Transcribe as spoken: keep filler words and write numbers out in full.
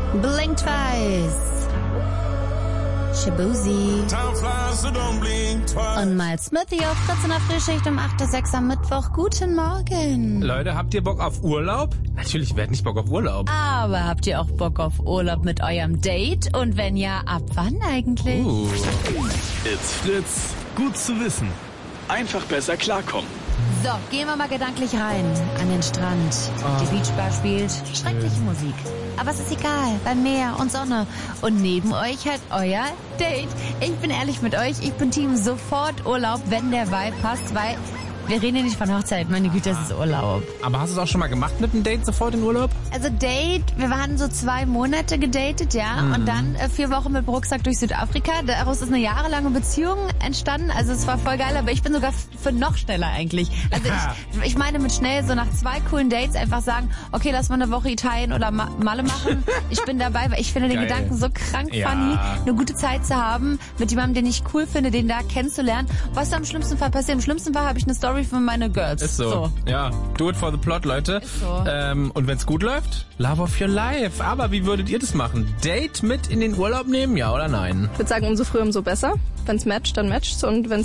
Blink Twice. Shabuzi. Und Miles Smithy auf Fritz in der Frühschicht um acht Uhr sechs am Mittwoch. Guten Morgen. Leute, habt ihr Bock auf Urlaub? Natürlich, wer hat nicht Bock auf Urlaub? Aber habt ihr auch Bock auf Urlaub mit eurem Date? Und wenn ja, ab wann eigentlich? Uh. It's Fritz. Gut zu wissen. Einfach besser klarkommen. So, gehen wir mal gedanklich rein an den Strand. Oh. Die Beachbar spielt schreckliche Musik. Aber es ist egal, bei Meer und Sonne. Und neben euch halt euer Date. Ich bin ehrlich mit euch, ich bin Team sofort Urlaub, wenn der Vibe passt, weil wir reden ja nicht von Hochzeit, meine Güte, das ist Urlaub. Aber hast du es auch schon mal gemacht mit einem Date sofort in Urlaub? Also Date, wir waren so zwei Monate gedatet, ja, mhm. und dann äh, vier Wochen mit Rucksack durch Südafrika. Daraus ist eine jahrelange Beziehung entstanden, also es war voll geil, aber ich bin sogar für noch schneller eigentlich. Also ich, ich meine mit schnell, so nach zwei coolen Dates einfach sagen, okay, lass mal eine Woche Italien oder Ma- Malle machen. Ich bin dabei, weil ich finde den geil. Gedanken so krank ja. funny, eine gute Zeit zu haben, mit jemandem, den ich cool finde, den da kennenzulernen. Was da im schlimmsten Fall passiert? Im schlimmsten Fall habe ich eine Story für meine Girls. Ist so. so. Ja, do it for the plot, Leute. Ist so. Ähm, und wenn's gut läuft, love of your life. Aber wie würdet ihr das machen? Date mit in den Urlaub nehmen, ja oder nein? Ich würde sagen, umso früher, umso besser. Wenn's matcht, dann matcht's. Und wenn